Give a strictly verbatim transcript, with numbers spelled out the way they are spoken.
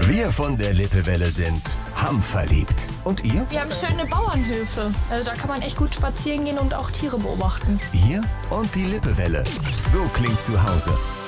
Wir von der Lippewelle sind hamverliebt. Und ihr? Wir haben schöne Bauernhöfe. Also da kann man echt gut spazieren gehen und auch Tiere beobachten. Ihr und die Lippewelle. So klingt zu Hause.